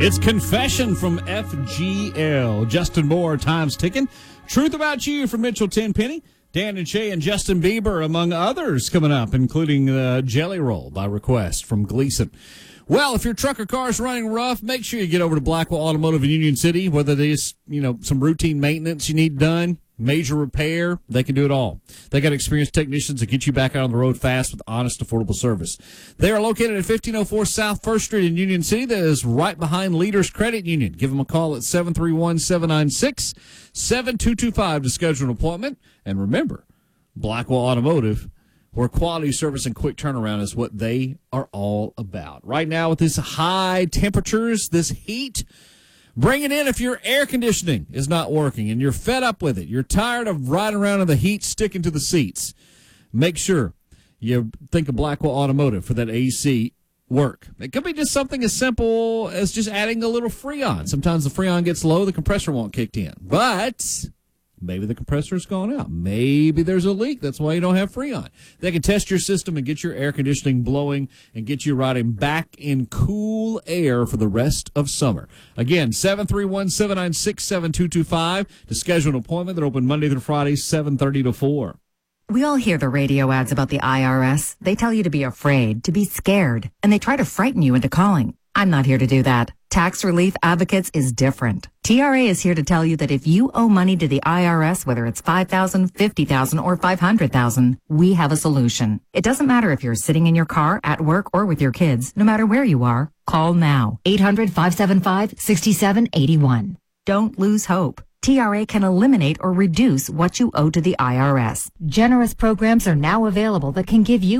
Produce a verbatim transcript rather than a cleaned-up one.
It's Confession from F G L. Justin Moore, Time's Ticking. Truth About You from Mitchell Tenpenny. Dan and Shay and Justin Bieber, among others, coming up, including uh, Jelly Roll by request from Gleason. Well, if your truck or car is running rough, make sure you get over to Blackwell Automotive in Union City, whether it is, you know, some routine maintenance you need done, major repair, they can do it all. They got experienced technicians that get you back out on the road fast with honest, affordable service. They are located at fifteen oh four South First Street in Union City. That is right behind Leaders Credit Union. Give them a call at seven three one, seven nine six, seven two two five to schedule an appointment. And remember, Blackwell Automotive, where quality service and quick turnaround is what they are all about. Right now, with these high temperatures, this heat, bring it in if your air conditioning is not working and you're fed up with it. You're tired of riding around in the heat sticking to the seats. Make sure you think of Blackwell Automotive for that A C work. It could be just something as simple as just adding a little Freon. Sometimes the Freon gets low, the compressor won't kick in. But maybe the compressor's gone out. Maybe there's a leak. That's why you don't have Freon. They can test your system and get your air conditioning blowing and get you riding back in cool air for the rest of summer. Again, seven three one, seven nine six, seven two two five to schedule an appointment. They're open Monday through Friday, seven thirty to four. We all hear the radio ads about the I R S. They tell you to be afraid, to be scared, and they try to frighten you into calling. I'm not here to do that. Tax Relief Advocates is different. T R A is here to tell you that if you owe money to the I R S, whether it's five thousand dollars, fifty thousand dollars, or five hundred thousand dollars, we have a solution. It doesn't matter if you're sitting in your car, at work, or with your kids. No matter where you are, call now. eight hundred, five seven five, six seven eight one. Don't lose hope. T R A can eliminate or reduce what you owe to the I R S. Generous programs are now available that can give you